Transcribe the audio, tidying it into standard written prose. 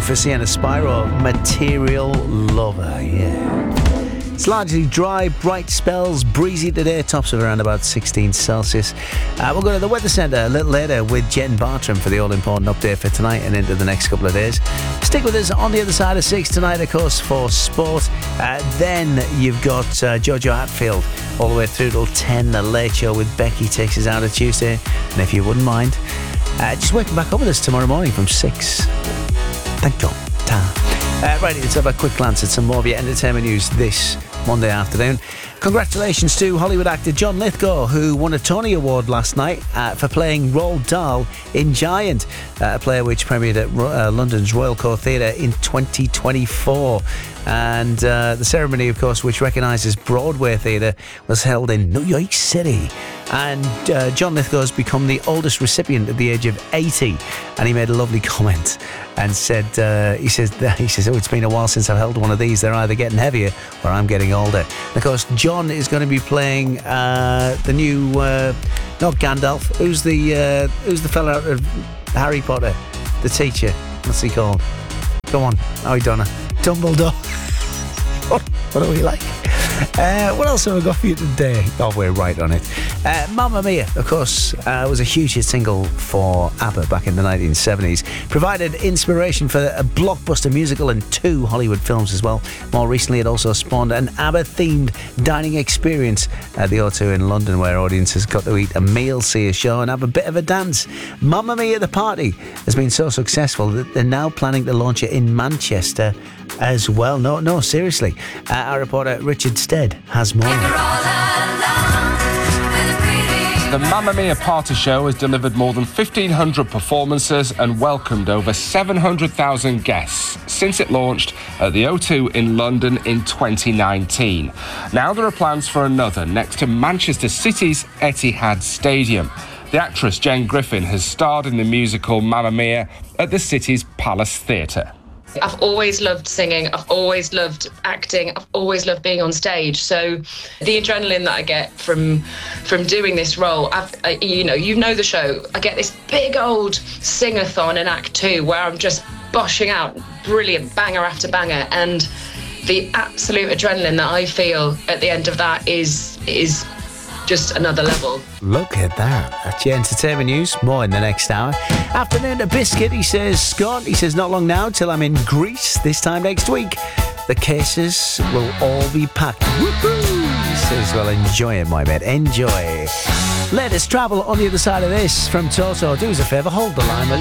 for Sienna Spyro, Material Lover, yeah. It's largely dry, bright spells, breezy today, tops of around about 16 Celsius. We'll go to the Weather Centre a little later with Jen Bartram for the all-important update for tonight and into the next couple of days. Stick with us on the other side of 6 tonight, of course, for sport. Then you've got Jojo Hatfield all the way through till 10, The Late Show with Becky takes us out on Tuesday. And if you wouldn't mind, just waking back up with us tomorrow morning from 6. Thank God. Right, let's have a quick glance at some more of your entertainment news this Monday afternoon. Congratulations to Hollywood actor John Lithgow, who won a Tony Award last night for playing Roald Dahl in Giant, a play which premiered at London's Royal Court Theatre in 2024. And the ceremony, of course, which recognises Broadway theatre, was held in New York City. And John Lithgow has become the oldest recipient at the age of 80. And he made a lovely comment and said, he says, oh, it's been a while since I've held one of these. They're either getting heavier or I'm getting older. And of course, John is going to be playing the new, not Gandalf. Who's the fella out of Harry Potter? The teacher. What's he called? Come on, how you done it? Dumbledore. What are we like? What else have I got for you today? Oh, we're right on it. Mamma Mia, of course, was a huge hit single for ABBA back in the 1970s. Provided inspiration for a blockbuster musical and 2 Hollywood films as well. More recently, it also spawned an ABBA-themed dining experience at the O2 in London, where audiences got to eat a meal, see a show and have a bit of a dance. Mamma Mia the Party has been so successful that they're now planning to launch it in Manchester as well. No, seriously. Our reporter Richard Stead has more. The Mamma Mia Party Show has delivered more than 1,500 performances and welcomed over 700,000 guests since it launched at the O2 in London in 2019. Now there are plans for another next to Manchester City's Etihad Stadium. The actress Jen Griffin has starred in the musical Mamma Mia at the city's Palace Theatre. I've always loved singing, I've always loved acting, I've always loved being on stage. So the adrenaline that I get from doing this role, you know the show, I get this big old sing-a-thon in Act 2 where I'm just boshing out brilliant banger after banger, and the absolute adrenaline that I feel at the end of that is just another level. Look at that. That's your entertainment news. More in the next hour. Afternoon to Biscuit, he says, Scott, not long now till I'm in Greece this time next week. The cases will all be packed. Woohoo! He says, well, enjoy it, my mate. Enjoy. Let us travel on the other side of this from Toto. Do us a favour, hold the line, will you?